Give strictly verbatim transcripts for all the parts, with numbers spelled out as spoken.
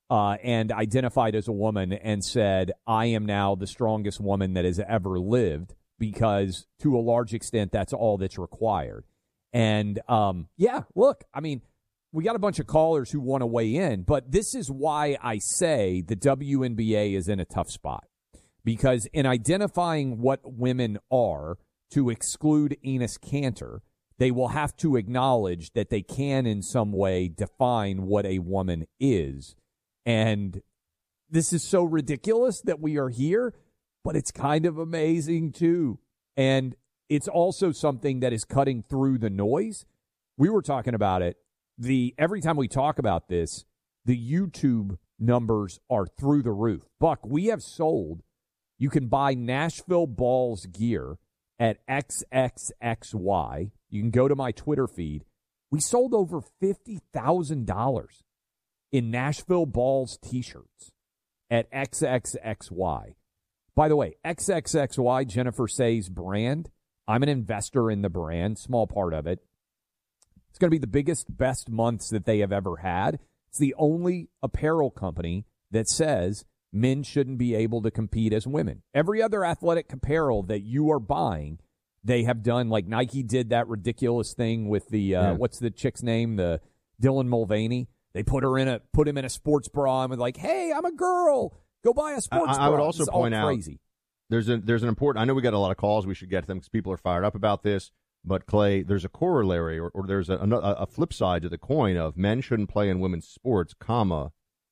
uh, and identified as a woman and said, I am now the strongest woman that has ever lived, because to a large extent, that's all that's required. And, um, yeah, look, I mean, we got a bunch of callers who want to weigh in, but this is why I say the W N B A is in a tough spot. Because in identifying what women are to exclude Enes Kanter, they will have to acknowledge that they can in some way define what a woman is. And this is so ridiculous that we are here, but it's kind of amazing too. And it's also something that is cutting through the noise. We were talking about it. The every time we talk about this, the YouTube numbers are through the roof. Buck, we have sold, you can buy Nashville Balls gear at X X X Y. You can go to my Twitter feed. We sold over fifty thousand dollars in Nashville Balls t-shirts at X X X Y. By the way, X X X Y, Jennifer Say's brand, I'm an investor in the brand, small part of it. It's going to be the biggest, best months that they have ever had. It's the only apparel company that says men shouldn't be able to compete as women. Every other athletic apparel that you are buying, they have done, like Nike did that ridiculous thing with the, uh, yeah. what's the chick's name? The Dylan Mulvaney. They put her in a, put him in a sports bra and was like, hey, I'm a girl. Go buy a sports I, bra. I would also it's point all out, crazy. there's a, there's an important, I know we got a lot of calls. We should get to them because people are fired up about this. But, Clay, there's a corollary or, or there's a, a, a flip side to the coin of men shouldn't play in women's sports, comma.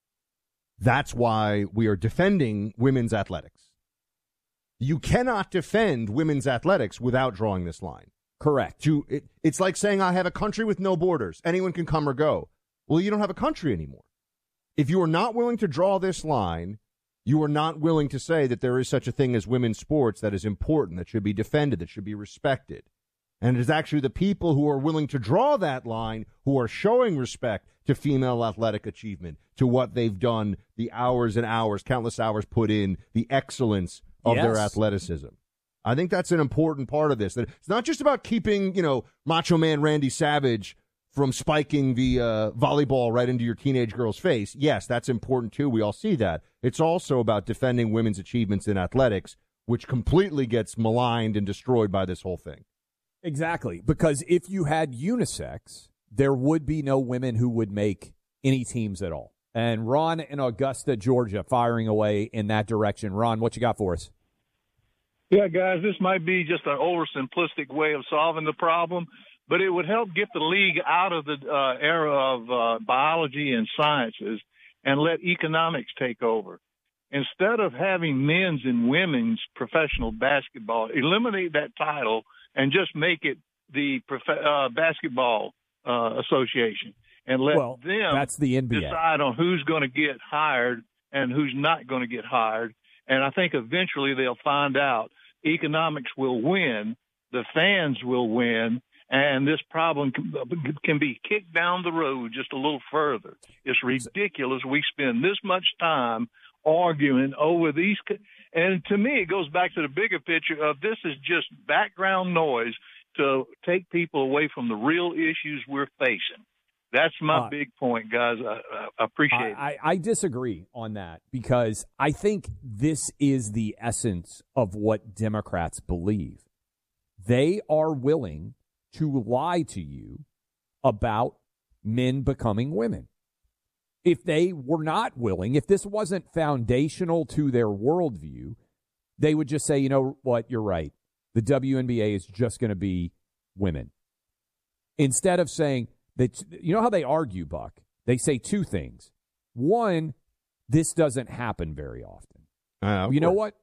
That's why we are defending women's athletics. You cannot defend women's athletics without drawing this line. Correct. To, it, it's like saying I have a country with no borders. Anyone can come or go. Well, you don't have a country anymore. If you are not willing to draw this line, you are not willing to say that there is such a thing as women's sports that is important, that should be defended, that should be respected. And it is actually the people who are willing to draw that line who are showing respect to female athletic achievement, to what they've done, the hours and hours, countless hours put in, the excellence of yes. their athleticism. I think that's an important part of this. That it's not just about keeping, you know, Macho Man Randy Savage from spiking the uh, volleyball right into your teenage girl's face. Yes, that's important too. We all see that. It's also about defending women's achievements in athletics, which completely gets maligned and destroyed by this whole thing. Exactly, because if you had unisex, there would be no women who would make any teams at all. And Ron in Augusta, Georgia, firing away in that direction. Ron, what you got for us? Yeah, guys, this might be just an oversimplistic way of solving the problem, but it would help get the league out of the uh, era of uh, biology and sciences and let economics take over. Instead of having men's and women's professional basketball, eliminate that title and just make it the uh, basketball uh, association and let well, them that's the N B A. Decide on who's going to get hired and who's not going to get hired. And I think eventually they'll find out economics will win, the fans will win, and this problem can, can be kicked down the road just a little further. It's ridiculous we spend this much time arguing over these. And to me, it goes back to the bigger picture of this is just background noise to take people away from the real issues we're facing. That's my uh, big point, guys. I, I appreciate I, it. I, I disagree on that because I think this is the essence of what Democrats believe. They are willing to lie to you about men becoming women. If they were not willing, if this wasn't foundational to their worldview, they would just say, you know what, you're right. The W N B A is just going to be women. Instead of saying that, you know how they argue, Buck? They say two things. One, this doesn't happen very often. Uh, you know what?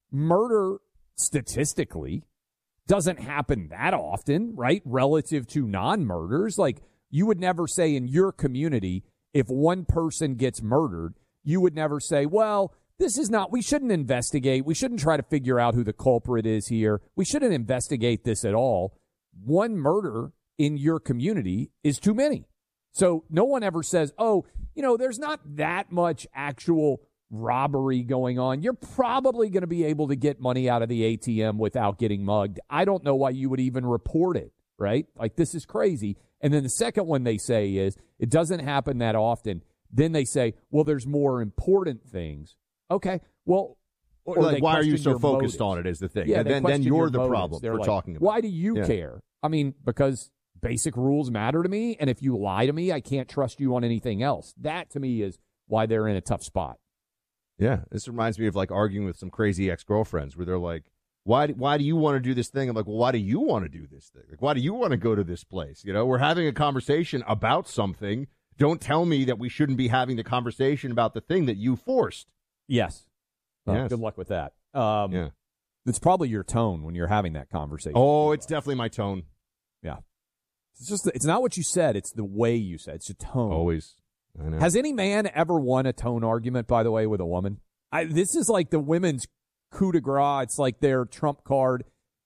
Murder statistically doesn't happen that often, right? Relative to non-murders. Like, you would never say in your community, if one person gets murdered, you would never say, well, this is not, we shouldn't investigate. We shouldn't try to figure out who the culprit is here. We shouldn't investigate this at all. One murder in your community is too many. So no one ever says, oh, you know, there's not that much actual robbery going on. You're probably going to be able to get money out of the A T M without getting mugged. I don't know why you would even report it, right? Like, this is crazy. And then the second one they say is, it doesn't happen that often Then they say, well, there's more important things. Okay, well, or like, why are you so focused motives. on it is the thing. Yeah, and then, then you're your the motives. problem They're for like, talking about why it. do you yeah. care? I mean, because basic rules matter to me, and if you lie to me, I can't trust you on anything else. That, to me, is why they're in a tough spot. Yeah, this reminds me of like arguing with some crazy ex-girlfriends where they're like, why, why do you want to do this thing? I'm like, well, why do you want to do this thing? Like, why do you want to go to this place? You know, we're having a conversation about something. Don't tell me that we shouldn't be having the conversation about the thing that you forced. Yes. Oh, yes. Good luck with that. Um, yeah. It's probably your tone when you're having that conversation. Oh, it's definitely my tone. Yeah. It's just, it's not what you said. It's the way you said. It's your tone. Always. I know. Has any man ever won a tone argument, by the way, with a woman? I, this is like the women's coup de grace. It's like their trump card.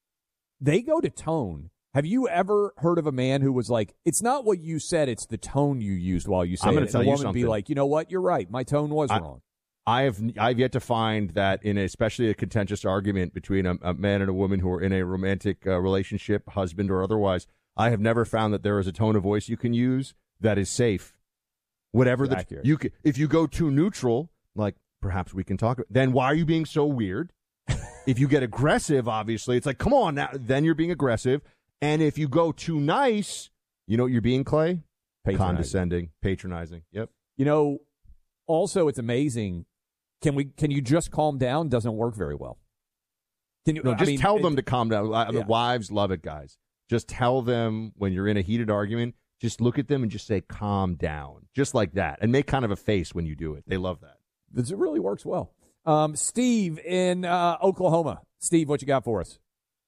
They go to tone. Have you ever heard of a man who was like, it's not what you said, it's the tone you used while you said I'm it. going to tell and you the woman something. be like, you know what? You're right. My tone was I, wrong. I have I've yet to find that in a, especially a contentious argument between a, a man and a woman who are in a romantic uh, relationship, husband or otherwise. I have never found that there is a tone of voice you can use that is safe. Whatever the Accurate. you can, if you go too neutral, like perhaps we can talk. Then why are you being so weird? If you get aggressive, obviously it's like, come on now. Then you're being aggressive. And if you go too nice, you know what you're being, Clay? Patronizing. Condescending, patronizing. Yep. You know, also it's amazing. Can we? Can you just calm down? Doesn't work very well. Can you? No, I just mean, tell it, them to calm down. I, yeah. The wives love it, guys. Just tell them when you're in a heated argument, just look at them and just say, calm down. Just like that. And make kind of a face when you do it. They love that. This it really works well. Um, Steve in uh, Oklahoma. Steve, what you got for us?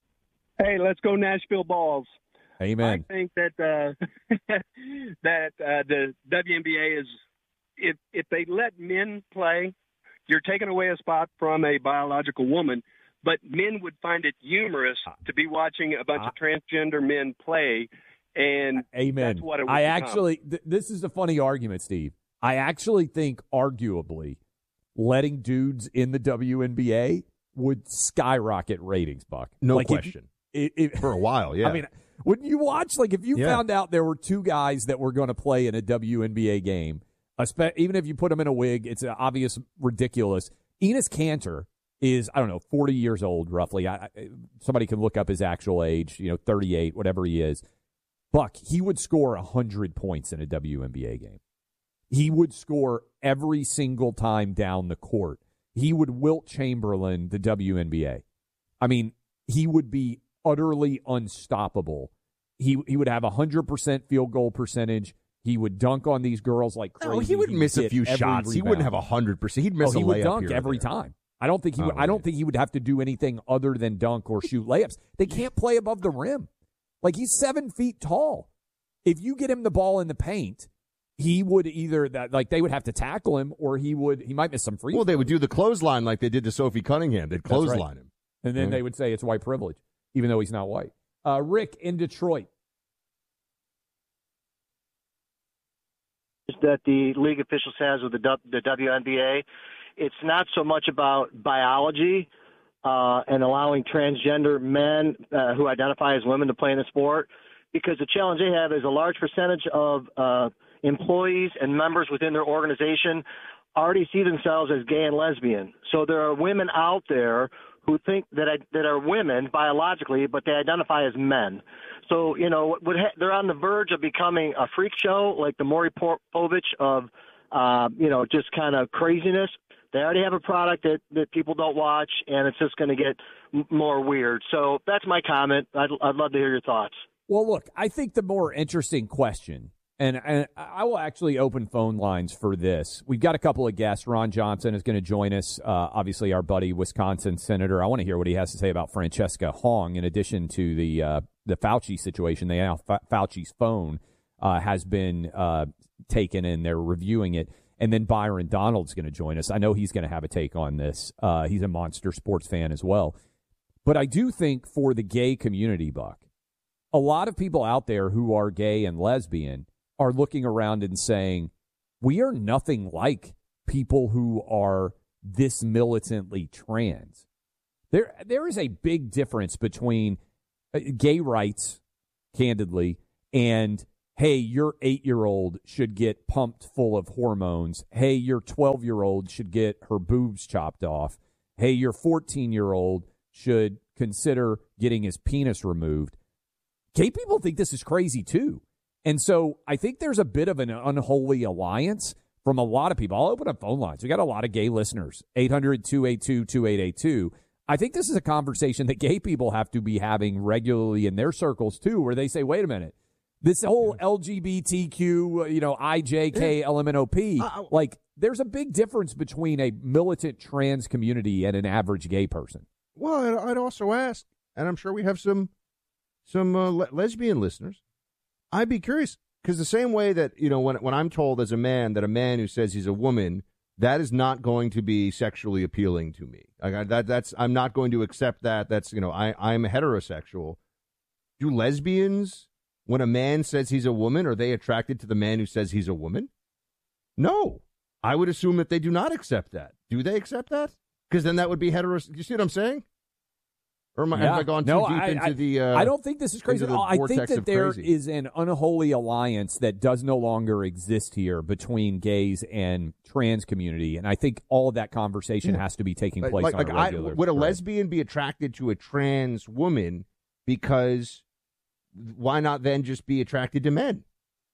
Hey, let's go Nashville Balls. Amen. I think that uh, that uh, the W N B A is, if if they let men play, you're taking away a spot from a biological woman. But men would find it humorous to be watching a bunch of transgender men play, and Amen. That's what it would I become. actually, th- this is a funny argument, Steve. I actually think, arguably, letting dudes in the W N B A would skyrocket ratings, Buck. No like question. If, if, For a while, yeah. I mean, wouldn't you watch? Like, if you Yeah. found out there were two guys that were going to play in a W N B A game, even if you put them in a wig, it's obvious ridiculous. Enes Kanter is, I don't know, forty years old, roughly. I, I, somebody can look up his actual age, you know, thirty-eight, whatever he is. Buck, he would score one hundred points in a W N B A game. He would score every single time down the court. He would Wilt Chamberlain the W N B A. I mean, he would be utterly unstoppable. He he would have a one hundred percent field goal percentage. He would dunk on these girls like crazy. No, he would he miss would a few every shots. He rebound. wouldn't have a hundred percent. He'd miss Oh, a he layup would dunk here or every there. time. I don't think he. Oh, Would, I don't yeah. think he would have to do anything other than dunk or shoot layups. They can't play above the rim. Like, he's seven feet tall. If you get him the ball in the paint, he would either that like they would have to tackle him, or he would he might miss some free. Well, they throws. would do the clothesline like they did to Sophie Cunningham. They'd That's right. clothesline him. and then Yeah. they would say it's white privilege, even though he's not white. Uh, Rick in Detroit. That the league officials has with the, w, the W N B A, it's not so much about biology uh, and allowing transgender men uh, who identify as women to play in the sport, because the challenge they have is a large percentage of uh, employees and members within their organization already see themselves as gay and lesbian. So there are women out there who think that I, that are women biologically, but they identify as men. So, you know, what ha- they're on the verge of becoming a freak show like the Maury Povich of, uh, you know, just kind of craziness. They already have a product that, that people don't watch, and it's just going to get m- more weird. So that's my comment. I'd, I'd love to hear your thoughts. Well, look, I think the more interesting question, and, and I will actually open phone lines for this. We've got a couple of guests. Ron Johnson is going to join us, uh, obviously our buddy, Wisconsin Senator. I want to hear what he has to say about Francesca Hong, in addition to the uh, the Fauci situation. They now Fa- Fauci's phone uh, has been uh, taken, and they're reviewing it. And then Byron Donald's going to join us. I know he's going to have a take on this. Uh, he's a monster sports fan as well. But I do think for the gay community, Buck, a lot of people out there who are gay and lesbian are looking around and saying, we are nothing like people who are this militantly trans. There, there is a big difference between uh, gay rights, candidly, and hey, your eight-year-old should get pumped full of hormones. Hey, your twelve-year-old should get her boobs chopped off. Hey, your fourteen-year-old should consider getting his penis removed. Gay people think this is crazy, too. And so I think there's a bit of an unholy alliance from a lot of people. I'll open up phone lines. We got a lot of gay listeners, eight hundred, two eight two, two eight eight two. I think this is a conversation that gay people have to be having regularly in their circles, too, where they say, wait a minute, this whole L G B T Q, you know, I J K, L M N O P, uh, like, there's a big difference between a militant trans community and an average gay person. Well, I'd also ask, and I'm sure we have some some uh, le- lesbian listeners, I'd be curious, because the same way that, you know, when when I'm told as a man that a man who says he's a woman, that is not going to be sexually appealing to me. Like I, that, that's I'm not going to accept that. That's, you know, I, I'm heterosexual. Do lesbians, when a man says he's a woman, are they attracted to the man who says he's a woman? No. I would assume that they do not accept that. Do they accept that? Because then that would be heterosexual. You see what I'm saying? Or am I, yeah. have I gone too no, deep I, into I, the uh, I don't think this is crazy at all. I think that there crazy. is an unholy alliance that does no longer exist here between gays and trans community, and I think all of that conversation yeah. has to be taking place like, on like a regular. I, would a right? lesbian be attracted to a trans woman because why not then just be attracted to men?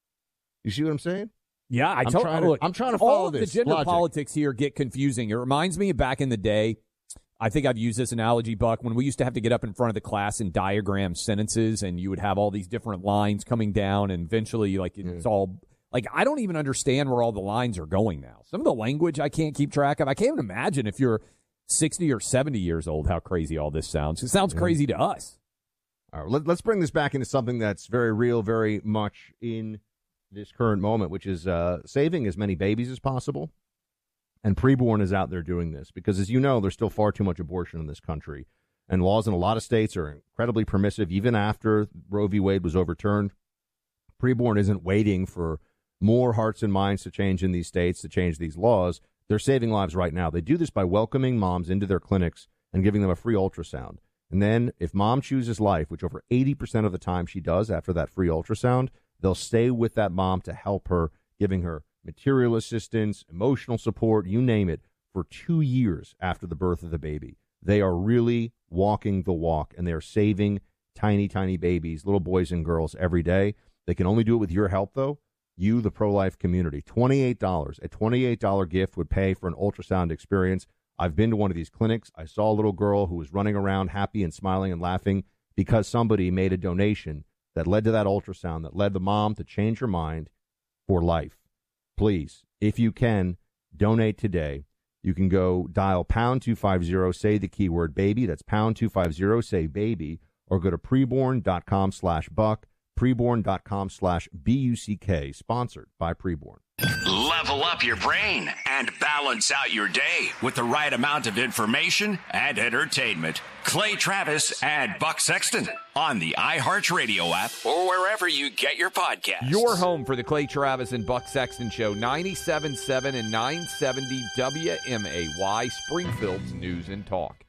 You see what I'm saying? Yeah, I I'm told, trying to, look, I'm trying to follow all of this the gender logic. politics here get confusing. It reminds me of back in the day. I think I've used this analogy, Buck, when we used to have to get up in front of the class and diagram sentences, and you would have all these different lines coming down, and eventually, like, it's yeah. all, like, I don't even understand where all the lines are going now. Some of the language I can't keep track of. I can't even imagine if you're sixty or seventy years old how crazy all this sounds. It sounds yeah. crazy to us. All right, let, let's bring this back into something that's very real, very much in this current moment, which is uh, saving as many babies as possible. And Preborn is out there doing this because, as you know, there's still far too much abortion in this country. And laws in a lot of states are incredibly permissive, even after Roe v. Wade was overturned. Preborn isn't waiting for more hearts and minds to change in these states to change these laws. They're saving lives right now. They do this by welcoming moms into their clinics and giving them a free ultrasound. And then if mom chooses life, which over eighty percent of the time she does after that free ultrasound, they'll stay with that mom to help her, giving her material assistance, emotional support, you name it, for two years after the birth of the baby. They are really walking the walk, and they are saving tiny, tiny babies, little boys and girls every day. They can only do it with your help, though. You, the pro-life community. twenty-eight dollars. A twenty-eight dollars gift would pay for an ultrasound experience. I've been to one of these clinics. I saw a little girl who was running around happy and smiling and laughing because somebody made a donation that led to that ultrasound, that led the mom to change her mind for life. Please, if you can, donate today. You can go dial pound two fifty, say the keyword baby. That's pound two fifty, say baby, or go to preborn.com slash buck, preborn.com slash B U C K, sponsored by Preborn. Level up your brain and balance out your day with the right amount of information and entertainment. Clay Travis and Buck Sexton on the iHeartRadio app or wherever you get your podcasts. Your home for the Clay Travis and Buck Sexton Show, ninety-seven point seven and nine seventy W M A Y, Springfield's News and Talk.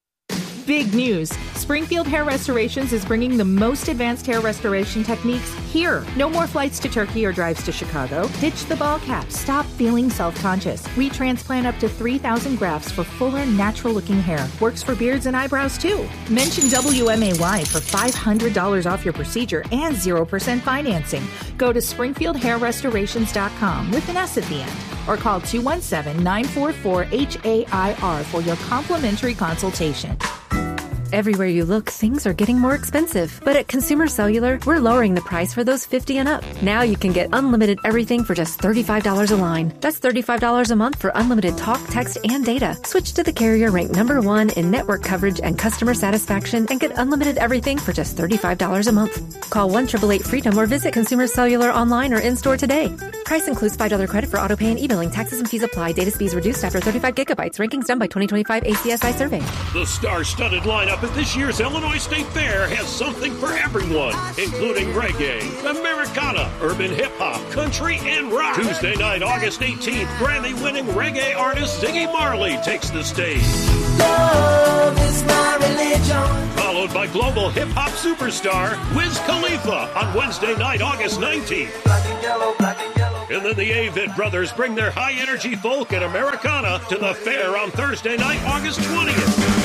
Big news. Springfield Hair Restorations is bringing the most advanced hair restoration techniques here. No more flights to Turkey or drives to Chicago. Ditch the ball cap. Stop feeling self-conscious. We transplant up to three thousand grafts for fuller, natural-looking hair. Works for beards and eyebrows, too. Mention W M A Y for five hundred dollars off your procedure and zero percent financing. Go to springfield hair restorations dot com with an S at the end. Or call two one seven, nine four four, H A I R for your complimentary consultation. Everywhere you look, things are getting more expensive. But at Consumer Cellular, we're lowering the price for those fifty and up. Now you can get unlimited everything for just thirty-five dollars a line. That's thirty-five dollars a month for unlimited talk, text, and data. Switch to the carrier ranked number one in network coverage and customer satisfaction and get unlimited everything for just thirty-five dollars a month. Call one eight eight eight freedom or visit Consumer Cellular online or in-store today. Price includes five dollars credit for auto pay and e-billing. Taxes and fees apply. Data speeds reduced after thirty-five gigabytes. Rankings done by twenty twenty-five A C S I survey. The star-studded lineup at this year's Illinois State Fair has something for everyone, including reggae, Americana, urban hip-hop, country, and rock. Tuesday night, August eighteenth, Grammy-winning reggae artist Ziggy Marley takes the stage. Love is my religion. followed by global hip-hop superstar Wiz Khalifa on Wednesday night, August nineteenth. And then the Avett Brothers bring their high-energy folk and Americana to the fair on Thursday night, August twentieth.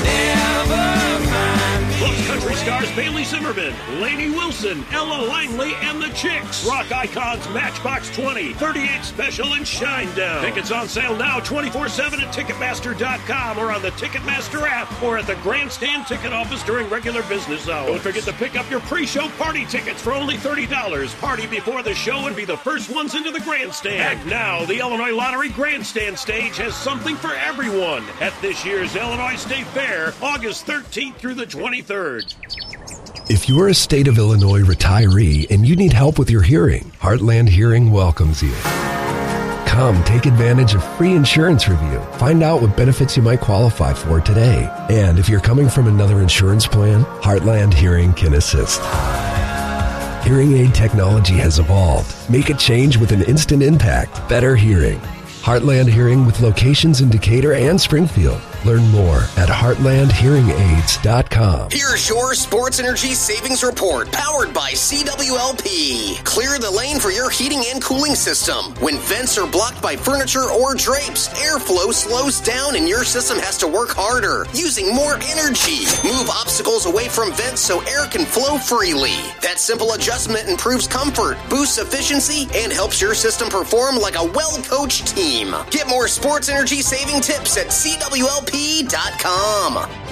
Plus country stars Bailey Zimmerman, Lainey Wilson, Ella Langley, and the Chicks. Rock icons Matchbox twenty, thirty-eight Special, and Shinedown. Tickets on sale now twenty-four seven at Ticketmaster dot com or on the Ticketmaster app or at the Grandstand ticket office during regular business hours. Don't forget to pick up your pre-show party tickets for only thirty dollars. Party before the show and be the first ones into the Grandstand. And now, the Illinois Lottery Grandstand stage has something for everyone at this year's Illinois State Fair, August thirteenth through the twenty-third. If you're a state of Illinois retiree and you need help with your hearing, Heartland Hearing welcomes you. Come take advantage of free insurance review. Find out what benefits you might qualify for today. And if you're coming from another insurance plan, Heartland Hearing can assist. Hearing aid technology has evolved. Make a change with an instant impact. Better hearing. Heartland Hearing with locations in Decatur and Springfield. Learn more at heartland hearing aids dot com. Here's your Sports Energy Savings Report, powered by C W L P. Clear the lane for your heating and cooling system. When vents are blocked by furniture or drapes, airflow slows down and your system has to work harder, using more energy. Move obstacles away from vents so air can flow freely. That simple adjustment improves comfort, boosts efficiency, and helps your system perform like a well-coached team. Get more sports energy saving tips at C W L P dot com.